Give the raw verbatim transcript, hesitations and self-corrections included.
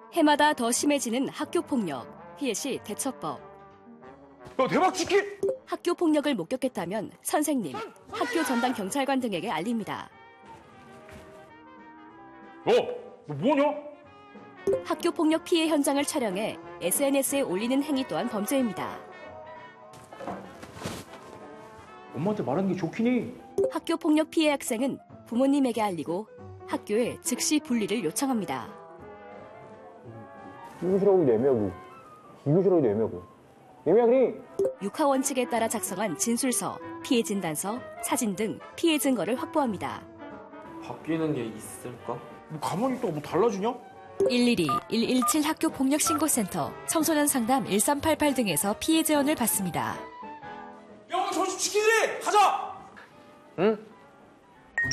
해마다 더 심해지는 학교폭력, 희애시 대처법. 야, 대박 치킨! 학교폭력을 목격했다면 선생님, 학교 전담 경찰관 등에게 알립니다. 어, 너 뭐냐? 학교폭력 피해 현장을 촬영해 에스엔에스에 올리는 행위 또한 범죄입니다. 엄마한테 말하는 게 좋긴 해. 학교폭력 피해 학생은 부모님에게 알리고 학교에 즉시 분리를 요청합니다. 이교시라고 애매하고 이교시라고 애매하고 애매하니. 육하 원칙에 따라 작성한 진술서, 피해 진단서, 사진 등 피해 증거를 확보합니다. 바뀌는 게 있을까? 뭐 가만히 있다가 뭐 달라지냐? 일일이 일일칠 학교폭력신고센터, 청소년 상담 일삼팔팔 등에서 피해 지원을 받습니다. 야, 저집 치킨이! 가자! 응?